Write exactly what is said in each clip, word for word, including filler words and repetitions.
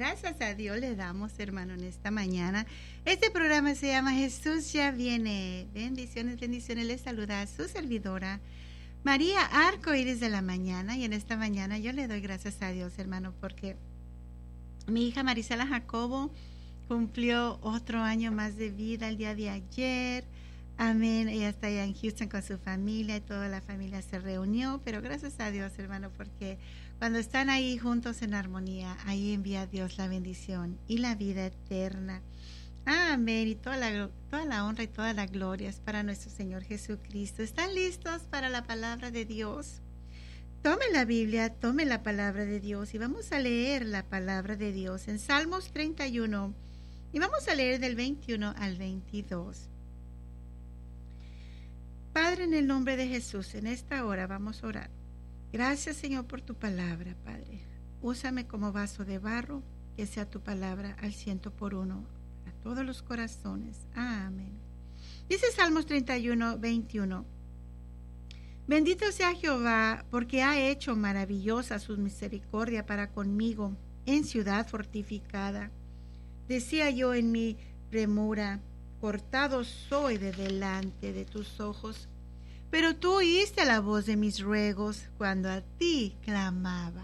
gracias a Dios le damos, hermano, en esta mañana. Este programa se llama Jesús ya viene. Bendiciones, bendiciones. Les saluda a su servidora, María Arco Iris de la Mañana. Y en esta mañana yo le doy gracias a Dios, hermano, porque mi hija Marisela Jacobo cumplió otro año más de vida el día de ayer. Amén. Ella está allá en Houston con su familia y toda la familia se reunió. Pero gracias a Dios, hermano, porque cuando están ahí juntos en armonía, ahí envía Dios la bendición y la vida eterna. Amén. Y toda la, toda la honra y toda la gloria es para nuestro Señor Jesucristo. ¿Están listos para la palabra de Dios? Tome la Biblia, tome la palabra de Dios y vamos a leer la palabra de Dios en Salmos treinta y uno y vamos a leer del veintiuno al veintidós. Padre, en el nombre de Jesús, en esta hora vamos a orar. Gracias, Señor, por tu palabra, Padre. Úsame como vaso de barro, que sea tu palabra al ciento por uno para todos los corazones. Amén. Dice Salmos treinta y uno, veintiuno. Bendito sea Jehová, porque ha hecho maravillosa su misericordia para conmigo en ciudad fortificada. Decía yo en mi premura, cortado soy de delante de tus ojos, pero tú oíste la voz de mis ruegos cuando a ti clamaba.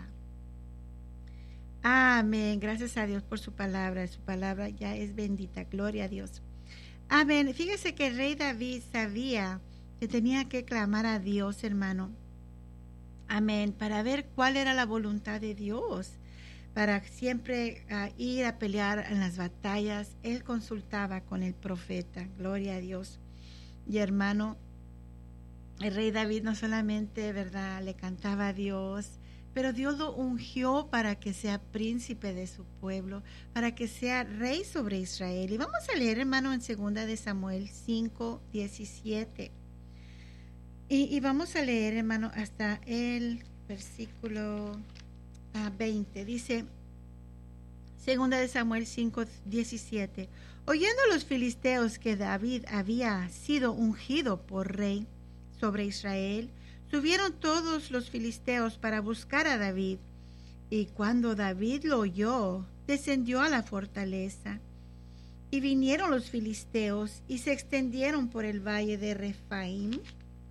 Amén. Gracias a Dios por su palabra. Su palabra ya es bendita. Gloria a Dios. Amén. Fíjese que el rey David sabía que tenía que clamar a Dios, hermano. Amén. Para ver cuál era la voluntad de Dios. Para siempre uh, ir a pelear en las batallas, él consultaba con el profeta. Gloria a Dios. Y hermano, el rey David no solamente, ¿verdad?, le cantaba a Dios, pero Dios lo ungió para que sea príncipe de su pueblo, para que sea rey sobre Israel. Y vamos a leer, hermano, en segunda de Samuel cinco, diecisiete. Y, y vamos a leer, hermano, hasta el versículo veinte. Dice, segunda de Samuel cinco, diecisiete. Oyendo los filisteos que David había sido ungido por rey sobre Israel, subieron todos los filisteos para buscar a David. Y cuando David lo oyó, descendió a la fortaleza. Y vinieron los filisteos y se extendieron por el valle de Refaim.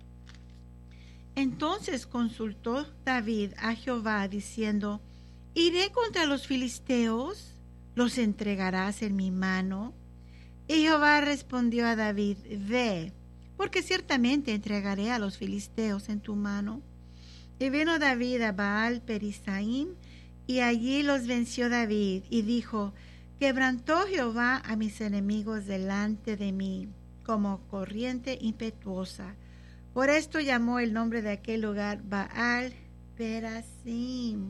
Entonces consultó David a Jehová diciendo, ¿iré contra los filisteos? ¿Los entregarás en mi mano? Y Jehová respondió a David, ve, porque ciertamente entregaré a los filisteos en tu mano. Y vino David a Baal Perisaim, y allí los venció David, y dijo, quebrantó Jehová a mis enemigos delante de mí, como corriente impetuosa. Por esto llamó el nombre de aquel lugar Baal Perasim.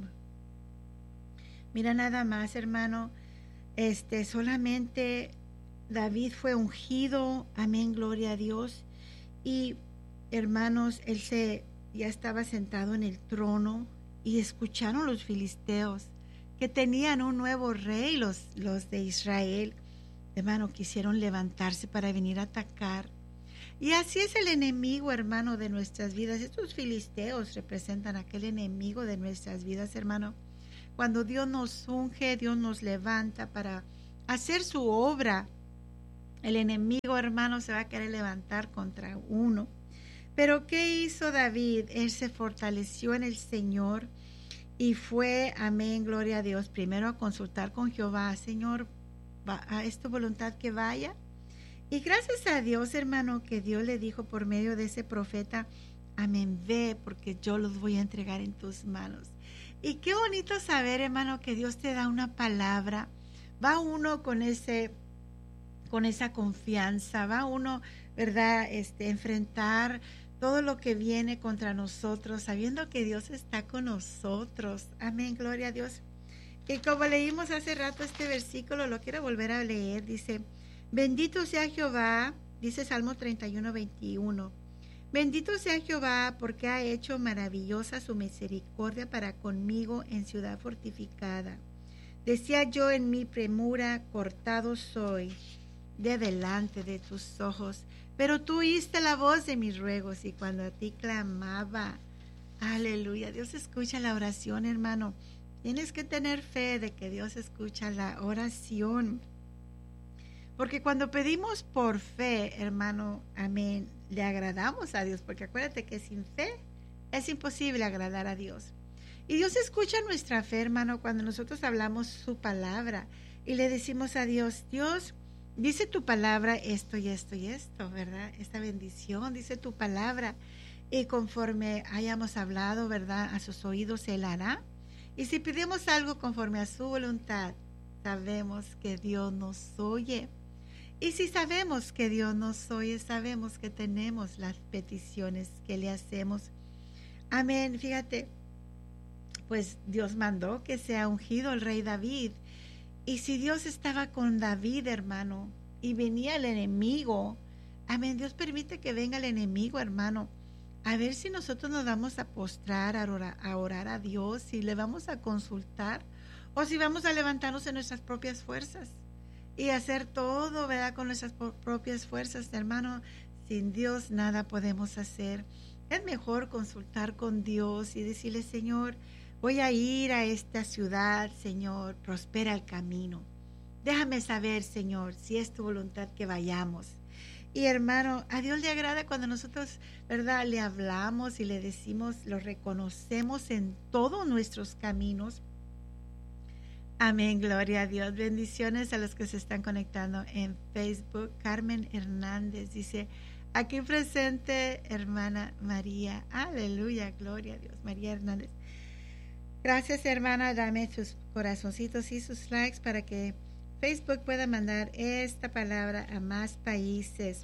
Mira nada más, hermano, este solamente David fue ungido, amén, gloria a Dios. Y hermanos, él se ya estaba sentado en el trono y escucharon los filisteos que tenían un nuevo rey, los, los de Israel. Hermano, quisieron levantarse para venir a atacar. Y así es el enemigo, hermano, de nuestras vidas. Estos filisteos representan aquel enemigo de nuestras vidas, hermano. Cuando Dios nos unge, Dios nos levanta para hacer su obra. El enemigo, hermano, se va a querer levantar contra uno. Pero ¿qué hizo David? Él se fortaleció en el Señor y fue, amén, gloria a Dios, primero a consultar con Jehová. Señor, ¿es tu voluntad que vaya? Y gracias a Dios, hermano, que Dios le dijo por medio de ese profeta, amén, ve, porque yo los voy a entregar en tus manos. Y qué bonito saber, hermano, que Dios te da una palabra. Va uno con ese, con esa confianza, va uno, ¿verdad?, este, enfrentar todo lo que viene contra nosotros, sabiendo que Dios está con nosotros. Amén, gloria a Dios. Y como leímos hace rato este versículo, lo quiero volver a leer, dice, bendito sea Jehová, dice Salmo treinta y uno, veintiuno. Bendito sea Jehová, porque ha hecho maravillosa su misericordia para conmigo en ciudad fortificada. Decía yo en mi premura, cortado soy de delante de tus ojos, pero tú oíste la voz de mis ruegos y cuando a ti clamaba. Aleluya. Dios escucha la oración, hermano. Tienes que tener fe de que Dios escucha la oración. Porque cuando pedimos por fe, hermano, amén, le agradamos a Dios. Porque acuérdate que sin fe es imposible agradar a Dios. Y Dios escucha nuestra fe, hermano, cuando nosotros hablamos su palabra y le decimos a Dios, Dios, dice tu palabra esto y esto y esto, ¿verdad? Esta bendición, dice tu palabra. Y conforme hayamos hablado, ¿verdad? A sus oídos Él hará. Y si pedimos algo conforme a su voluntad, sabemos que Dios nos oye. Y si sabemos que Dios nos oye, sabemos que tenemos las peticiones que le hacemos. Amén. Fíjate, pues Dios mandó que sea ungido el rey David. Y si Dios estaba con David, hermano, y venía el enemigo, amén, Dios permite que venga el enemigo, hermano, a ver si nosotros nos vamos a postrar, a orar, a orar a Dios, si le vamos a consultar, o si vamos a levantarnos en nuestras propias fuerzas y hacer todo, ¿verdad?, con nuestras propias fuerzas, hermano. Sin Dios nada podemos hacer. Es mejor consultar con Dios y decirle, Señor, voy a ir a esta ciudad, Señor, prospera el camino. Déjame saber, Señor, si es tu voluntad que vayamos. Y hermano, a Dios le agrada cuando nosotros, ¿verdad?, le hablamos y le decimos, lo reconocemos en todos nuestros caminos. Amén, gloria a Dios. Bendiciones a los que se están conectando en Facebook. Carmen Hernández dice, aquí presente, hermana María. Aleluya, gloria a Dios. María Hernández. Gracias, hermana. Dame sus corazoncitos y sus likes para que Facebook pueda mandar esta palabra a más países.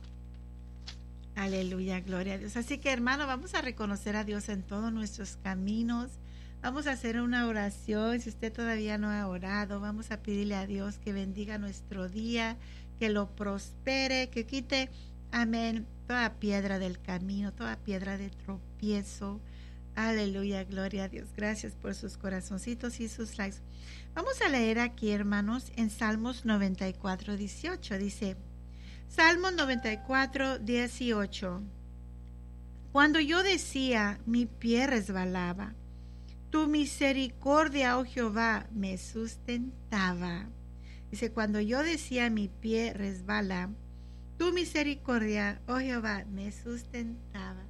Aleluya, gloria a Dios. Así que, hermano, vamos a reconocer a Dios en todos nuestros caminos. Vamos a hacer una oración. Si usted todavía no ha orado, vamos a pedirle a Dios que bendiga nuestro día, que lo prospere, que quite, amén, toda piedra del camino, toda piedra de tropiezo. Aleluya, gloria a Dios. Gracias por sus corazoncitos y sus likes. Vamos a leer aquí, hermanos, en Salmos noventa y cuatro, dieciocho. Dice, Salmos noventa y cuatro, dieciocho. Cuando yo decía, mi pie resbalaba, tu misericordia, oh Jehová, me sustentaba. Dice, cuando yo decía, mi pie resbala, tu misericordia, oh Jehová, me sustentaba.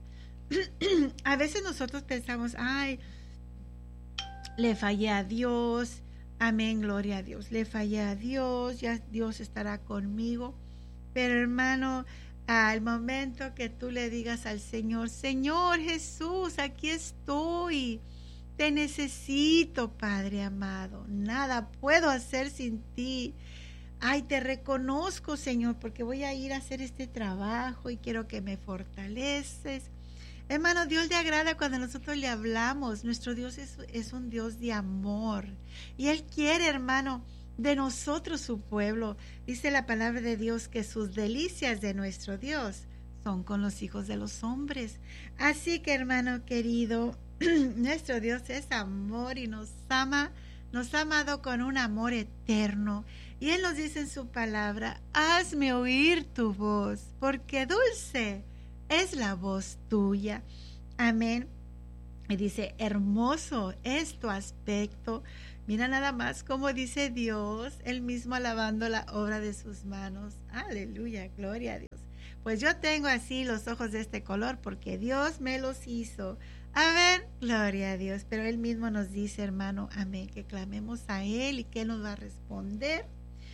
A veces nosotros pensamos, ay, le fallé a Dios, amén, gloria a Dios, le fallé a Dios, ya Dios estará conmigo. Pero hermano, al momento que tú le digas al Señor, Señor Jesús, aquí estoy, te necesito, Padre amado, nada puedo hacer sin ti. Ay, te reconozco, Señor, porque voy a ir a hacer este trabajo y quiero que me fortaleces. Hermano, Dios le agrada cuando nosotros le hablamos. Nuestro Dios es, es un Dios de amor. Y Él quiere, hermano, de nosotros su pueblo. Dice la palabra de Dios que sus delicias de nuestro Dios son con los hijos de los hombres. Así que, hermano querido, nuestro Dios es amor y nos ama, nos ha amado con un amor eterno. Y Él nos dice en su palabra, hazme oír tu voz, porque dulce es la voz tuya. Amén. Y dice, hermoso es tu aspecto. Mira nada más cómo dice Dios, Él mismo alabando la obra de sus manos. Aleluya, gloria a Dios. Pues yo tengo así los ojos de este color porque Dios me los hizo. Amén, gloria a Dios. Pero Él mismo nos dice, hermano, amén, que clamemos a Él y que Él nos va a responder.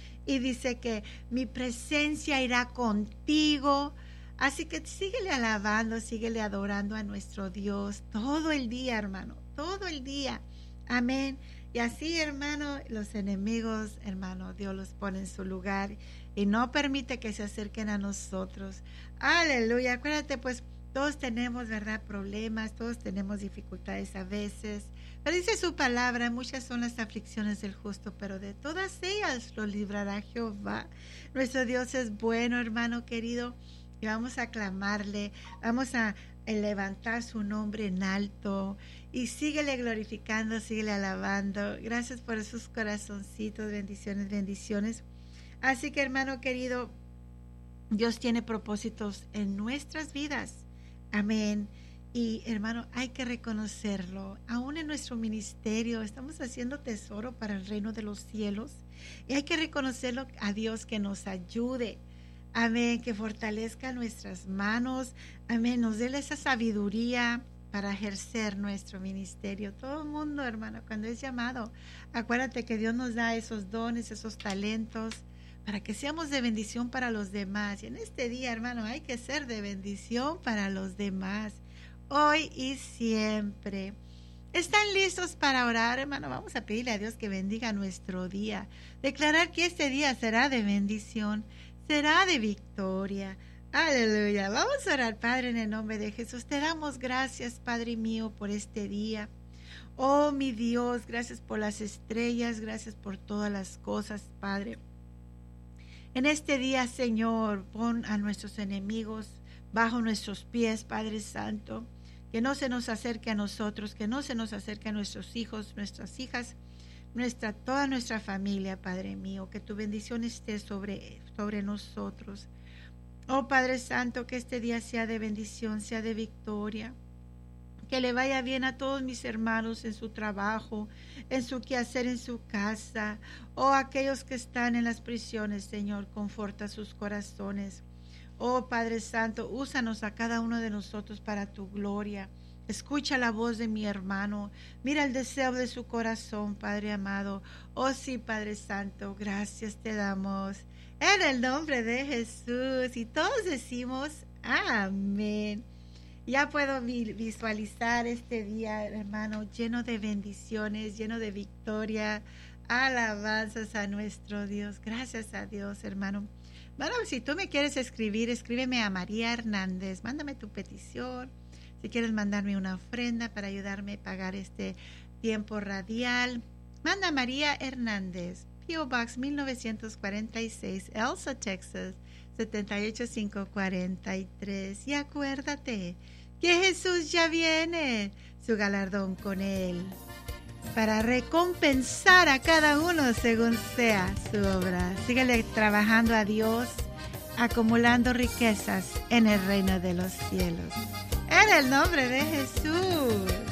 Y dice que mi presencia irá contigo. Así que síguele alabando, síguele adorando a nuestro Dios todo el día, hermano, todo el día. Amén. Y así, hermano, los enemigos, hermano, Dios los pone en su lugar y no permite que se acerquen a nosotros. Aleluya. Acuérdate, pues, todos tenemos, ¿verdad?, problemas, todos tenemos dificultades a veces. Pero dice su palabra, muchas son las aflicciones del justo, pero de todas ellas los librará Jehová. Nuestro Dios es bueno, hermano querido. Y vamos a clamarle, vamos a levantar su nombre en alto y síguele glorificando, síguele alabando. Gracias por esos corazoncitos, bendiciones, bendiciones. Así que, hermano querido, Dios tiene propósitos en nuestras vidas. Amén. Y hermano, hay que reconocerlo. Aún en nuestro ministerio estamos haciendo tesoro para el reino de los cielos. Y hay que reconocerlo a Dios, que nos ayude. Amén, que fortalezca nuestras manos. Amén, nos dé esa sabiduría para ejercer nuestro ministerio. Todo el mundo, hermano, cuando es llamado, acuérdate que Dios nos da esos dones, esos talentos, para que seamos de bendición para los demás. Y en este día, hermano, hay que ser de bendición para los demás, hoy y siempre. ¿Están listos para orar, hermano? Vamos a pedirle a Dios que bendiga nuestro día. Declarar que este día será de bendición, será de victoria. Aleluya. Vamos a orar, Padre, en el nombre de Jesús. Te damos gracias, Padre mío, por este día. Oh, mi Dios, gracias por las estrellas, gracias por todas las cosas, Padre. En este día, Señor, pon a nuestros enemigos bajo nuestros pies, Padre Santo. Que no se nos acerque a nosotros, que no se nos acerque a nuestros hijos, nuestras hijas, nuestra, toda nuestra familia, Padre mío. Que tu bendición esté sobre, sobre nosotros. Oh Padre Santo, que este día sea de bendición, sea de victoria. Que le vaya bien a todos mis hermanos en su trabajo, en su quehacer, en su casa. Oh, aquellos que están en las prisiones, Señor, conforta sus corazones. Oh Padre Santo, úsanos a cada uno de nosotros para tu gloria. Escucha la voz de mi hermano. Mira el deseo de su corazón, Padre amado. Oh sí, Padre Santo, gracias te damos. En el nombre de Jesús. Y todos decimos amén. Ya puedo visualizar este día, hermano, lleno de bendiciones, lleno de victoria. Alabanzas a nuestro Dios. Gracias a Dios, hermano. Bueno, si tú me quieres escribir, escríbeme a María Hernández. Mándame tu petición. Si quieres mandarme una ofrenda para ayudarme a pagar este tiempo radial, manda a María Hernández, P O Box mil novecientos cuarenta y seis, Elsa, Texas, siete ocho cinco cuatro tres. Y acuérdate que Jesús ya viene, su galardón con él, para recompensar a cada uno según sea su obra. Síguele trabajando a Dios, acumulando riquezas en el reino de los cielos. En el nombre de Jesús.